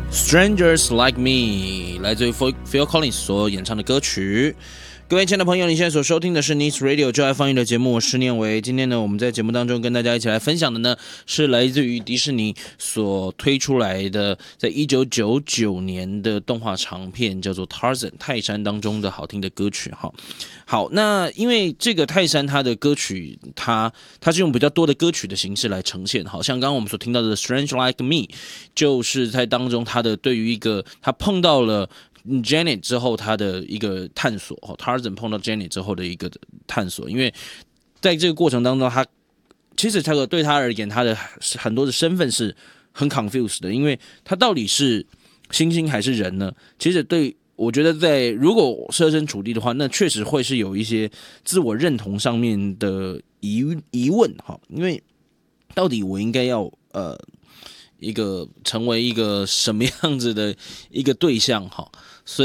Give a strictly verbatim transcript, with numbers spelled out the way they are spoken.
Strangers Like Me 来自于 Phil Collins 所演唱的歌曲。各位亲爱的朋友，你现在所收听的是 Nice Radio 就爱放映的节目，我是念维。今天呢，我们在节目当中跟大家一起来分享的呢，是来自于迪士尼所推出来的，在一九九九年的动画长片，叫做 Tarzan 泰山当中的好听的歌曲哈。好，那因为这个泰山它的歌曲，它它是用比较多的歌曲的形式来呈现，好像刚刚我们所听到的 Strange Like Me， 就是在当中它的对于一个他碰到了Janet 之后，他的一个探索 ，Tarzan 碰到 Janet 之后的一个探索，因为在这个过程当中，他其实这个对他而言，他的很多的身份是很 confused 的，因为他到底是猩猩还是人呢？其实对我觉得在如果设身处地的话，那确实会是有一些自我认同上面的疑疑问哈，因为到底我应该要呃一个成为一个什么样子的一个对象哈？所以